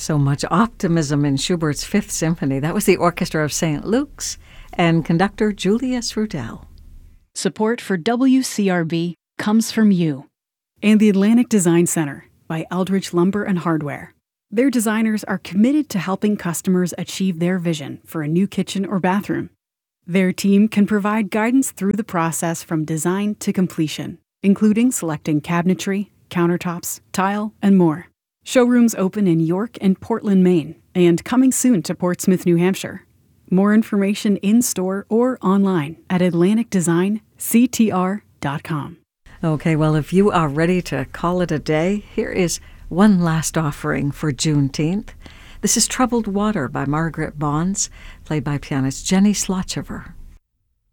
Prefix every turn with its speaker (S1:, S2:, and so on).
S1: So much optimism in Schubert's Fifth Symphony. That was the Orchestra of St. Luke's and conductor Julius Rudel.
S2: Support for WCRB comes from you
S3: and the Atlantic Design Center by Eldridge Lumber and Hardware. Their designers are committed to helping customers achieve their vision for a new kitchen or bathroom. Their team can provide guidance through the process from design to completion, including selecting cabinetry, countertops, tile, and more. Showrooms open in York and Portland, Maine, and coming soon to Portsmouth, New Hampshire. More information in-store or online at atlanticdesignctr.com.
S1: Okay, well, if you are ready to call it a day, here is one last offering for Juneteenth. This is Troubled Water by Margaret Bonds, played by pianist Jenny Slotchever.